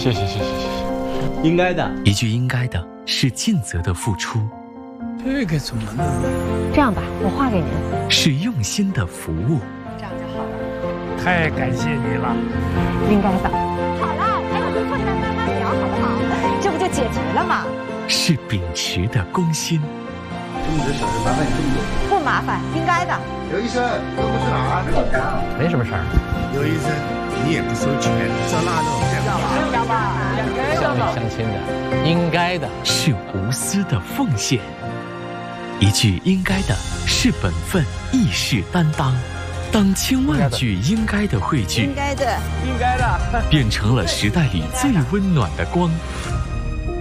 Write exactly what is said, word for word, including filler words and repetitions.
谢谢谢谢谢谢。应该的， 一句应该的是尽责的付出， 这个怎么弄？ 这样吧，我画给您。 是用心的服务。 这样就好了。 太感谢你了。 应该的。好了，还有个困难慢慢聊，好不好？这不就解决了吗？ 是秉持的公心。 这么多小事麻烦你这么多。 不麻烦，应该的。 刘医生，都不去哪儿？ 没什么事儿。 刘医生，你也不收钱，这那那要吧， 乡里乡亲的，应该的。 是无私的奉献。一句应该的是本分，亦是担当。当千万句应该的汇聚， 应该的， 应该的， 变成了时代里最温暖的光。